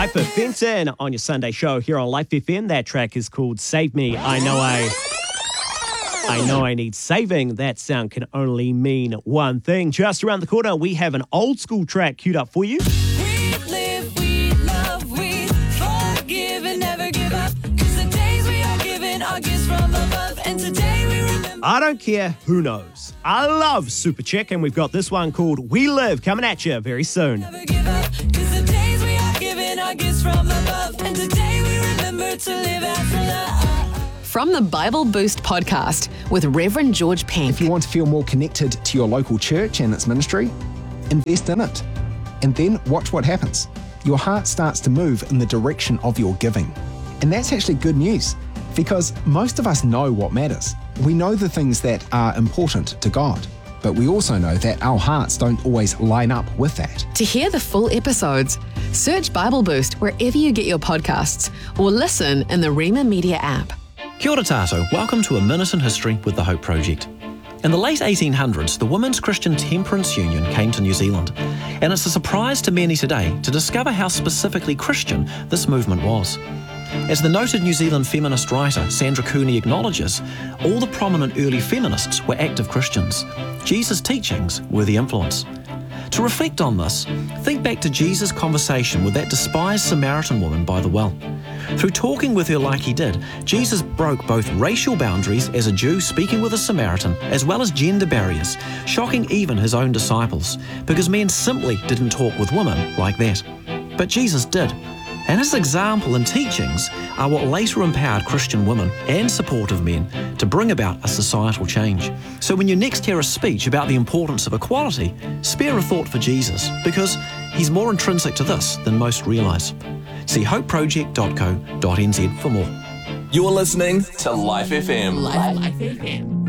Cypher Fenton on your Sunday show here on Life FM. That track is called Save Me. I know I need saving. That sound can only mean one thing. Just around the corner, we have an old school track queued up for you. We live, we love, we forgive and never give up. 'Cause the days we are given are gifts from above. And today we remember. I don't care who knows. I love Super Chick, and we've got this one called We Live coming at you very soon. Never give up. 'Cause the days we are given are gifts from above. And today we remember to live out for love. From the Bible Boost podcast with Reverend George Pank. If you want to feel more connected to your local church and its ministry, invest in it. And then watch what happens. Your heart starts to move in the direction of your giving. And that's actually good news, because most of us know what matters. We know the things that are important to God, but we also know that our hearts don't always line up with that. To hear the full episodes, search Bible Boost wherever you get your podcasts or listen in the Rema Media app. Kia ora tātou, welcome to A Minute in History with the Hope Project. In the late 1800s, the Women's Christian Temperance Union came to New Zealand, and it's a surprise to many today to discover how specifically Christian this movement was. As the noted New Zealand feminist writer Sandra Cooney acknowledges, all the prominent early feminists were active Christians. Jesus' teachings were the influence. To reflect on this, think back to Jesus' conversation with that despised Samaritan woman by the well. Through talking with her like he did, Jesus broke both racial boundaries as a Jew speaking with a Samaritan, as well as gender barriers, shocking even his own disciples, because men simply didn't talk with women like that. But Jesus did. And his example and teachings are what later empowered Christian women and supportive men to bring about a societal change. So when you next hear a speech about the importance of equality, spare a thought for Jesus, because he's more intrinsic to this than most realise. See hopeproject.co.nz for more. You're listening to Life FM. Life FM.